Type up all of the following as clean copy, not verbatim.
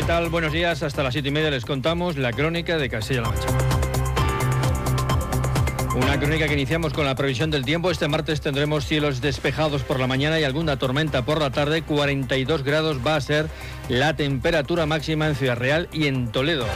tal? Buenos días. Hasta las 7:30 les contamos la crónica de Castilla-La Mancha. Una crónica que iniciamos con la previsión del tiempo. Este martes tendremos cielos despejados por la mañana y alguna tormenta por la tarde. 42 grados va a ser la temperatura máxima en Ciudad Real y en Toledo.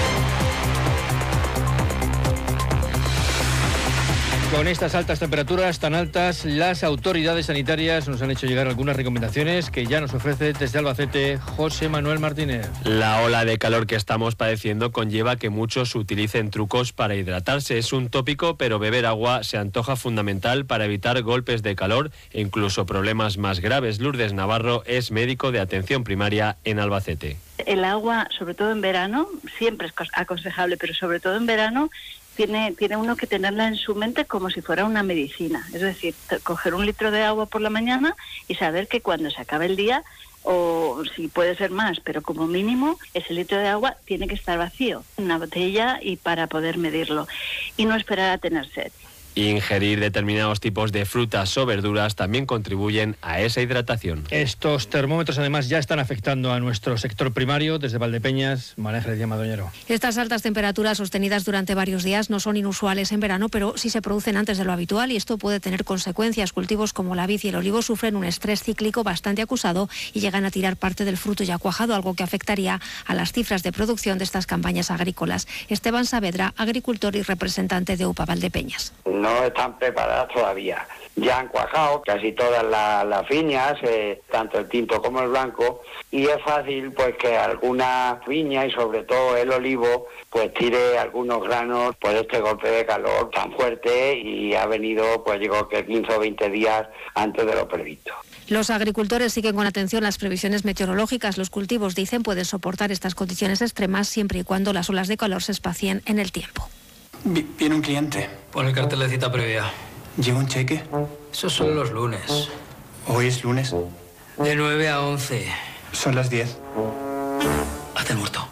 Con estas altas temperaturas tan altas, las autoridades sanitarias nos han hecho llegar algunas recomendaciones que ya nos ofrece desde Albacete José Manuel Martínez. La ola de calor que estamos padeciendo conlleva que muchos utilicen trucos para hidratarse. Es un tópico, pero beber agua se antoja fundamental para evitar golpes de calor e incluso problemas más graves. Lourdes Navarro es médico de atención primaria en Albacete. El agua, sobre todo en verano, siempre es aconsejable, pero sobre todo en verano, tiene uno que tenerla en su mente como si fuera una medicina. Es decir, coger 1 litro de agua por la mañana y saber que cuando se acabe el día, o si puede ser más, pero como mínimo, ese litro de agua tiene que estar vacío, en una botella, y para poder medirlo. Y no esperar a tener sed. Ingerir determinados tipos de frutas o verduras también contribuyen a esa hidratación. Estos termómetros además ya están afectando a nuestro sector primario. Desde Valdepeñas, María Ángeles Madoñero. Estas altas temperaturas sostenidas durante varios días no son inusuales en verano, pero sí se producen antes de lo habitual y esto puede tener consecuencias. Cultivos como la vid y el olivo sufren un estrés cíclico bastante acusado y llegan a tirar parte del fruto ya cuajado, algo que afectaría a las cifras de producción de estas campañas agrícolas. Esteban Saavedra, agricultor y representante de UPA Valdepeñas. No están preparadas todavía. Ya han cuajado casi todas las viñas, tanto el tinto como el blanco, y es fácil pues que alguna viña y sobre todo el olivo pues tire algunos granos por este golpe de calor tan fuerte, y ha venido, pues llegó que 15 o 20 días antes de lo previsto. Los agricultores siguen con atención las previsiones meteorológicas. Los cultivos, dicen, pueden soportar estas condiciones extremas siempre y cuando las olas de calor se espacien en el tiempo. Viene un cliente. Pon el cartel de cita previa. ¿Lleva un cheque? Eso son los lunes. ¿Hoy es lunes? De 9 a 11. Son las 10. Hazte el muerto.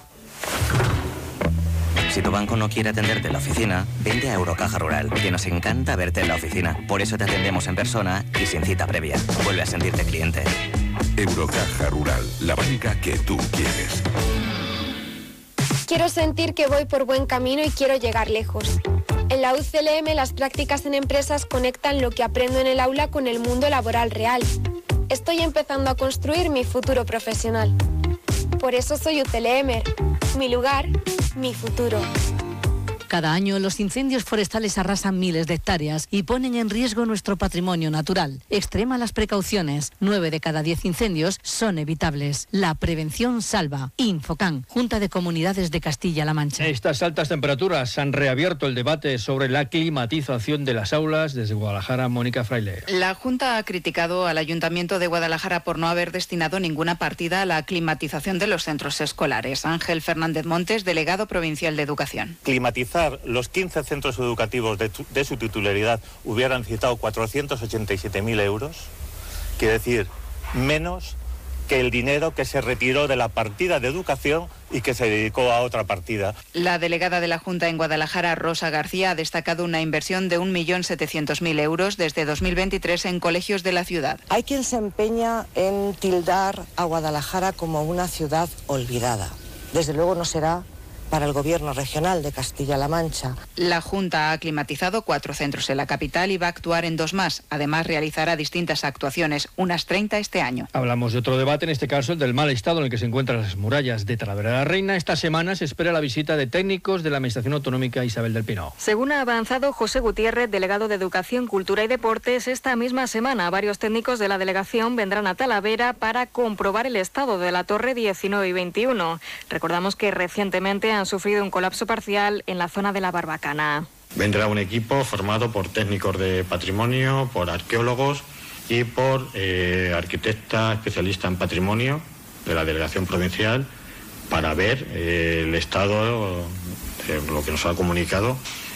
Si tu banco no quiere atenderte en la oficina, vente a Eurocaja Rural, que nos encanta verte en la oficina. Por eso te atendemos en persona y sin cita previa. Vuelve a sentirte cliente. Eurocaja Rural, la banca que tú quieres. Quiero sentir que voy por buen camino y quiero llegar lejos. En la UCLM las prácticas en empresas conectan lo que aprendo en el aula con el mundo laboral real. Estoy empezando a construir mi futuro profesional. Por eso soy UCLMer. Mi lugar, mi futuro. Cada año los incendios forestales arrasan miles de hectáreas y ponen en riesgo nuestro patrimonio natural. Extrema las precauciones. 9 de cada 10 incendios son evitables. La prevención salva. Infocan, Junta de Comunidades de Castilla-La Mancha. Estas altas temperaturas han reabierto el debate sobre la climatización de las aulas. Desde Guadalajara, Mónica Fraile. La Junta ha criticado al Ayuntamiento de Guadalajara por no haber destinado ninguna partida a la climatización de los centros escolares. Ángel Fernández Montes, delegado provincial de Educación. Climatizar los 15 centros educativos de su titularidad hubieran citado 487.000 euros, quiere decir menos que el dinero que se retiró de la partida de educación y que se dedicó a otra partida. La delegada de la Junta en Guadalajara, Rosa García, ha destacado una inversión de 1.700.000 euros desde 2023 en colegios de la ciudad. Hay quien se empeña en tildar a Guadalajara como una ciudad olvidada. Desde luego no será para el Gobierno regional de Castilla-La Mancha. La Junta ha climatizado 4 centros en la capital y va a actuar en 2 más. Además, realizará distintas actuaciones, unas 30 este año. Hablamos de otro debate, en este caso el del mal estado en el que se encuentran las murallas de Talavera de la Reina. Esta semana se espera la visita de técnicos de la Administración Autonómica Isabel del Pino. Según ha avanzado José Gutiérrez, delegado de Educación, Cultura y Deportes, esta misma semana varios técnicos de la delegación vendrán a Talavera para comprobar el estado de la Torre 19 y 21. Recordamos que recientemente han sufrido un colapso parcial en la zona de la Barbacana. Vendrá un equipo formado por técnicos de patrimonio, por arqueólogos y por arquitecta especialista en patrimonio de la delegación provincial para ver el estado, lo que nos ha comunicado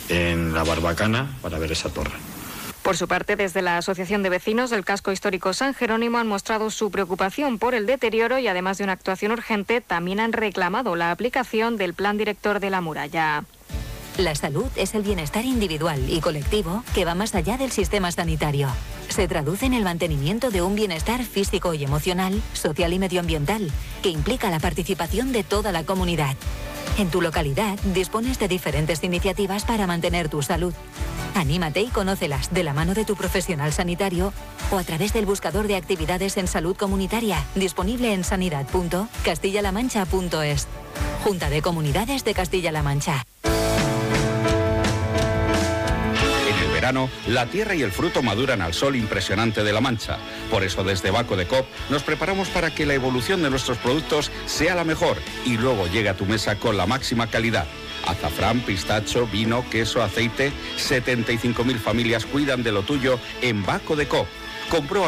en la Barbacana, para ver esa torre. Por su parte, desde la Asociación de Vecinos del Casco Histórico San Jerónimo han mostrado su preocupación por el deterioro y, además de una actuación urgente, también han reclamado la aplicación del Plan Director de la Muralla. La salud es el bienestar individual y colectivo que va más allá del sistema sanitario. se traduce en el mantenimiento de un bienestar físico y emocional, social y medioambiental, que implica la participación de toda la comunidad. En tu localidad dispones de diferentes iniciativas para mantener tu salud. Anímate y conócelas de la mano de tu profesional sanitario o a través del buscador de actividades en salud comunitaria, disponible en sanidad.castillalamancha.es. Junta de Comunidades de Castilla-La Mancha. En el verano, la tierra y el fruto maduran al sol impresionante de La Mancha. Por eso desde Baco de Coop nos preparamos para que la evolución de nuestros productos sea la mejor y luego llegue a tu mesa con la máxima calidad. Azafrán, pistacho, vino, queso, aceite. 75.000 familias cuidan de lo tuyo en Baco de Coop. Comprueba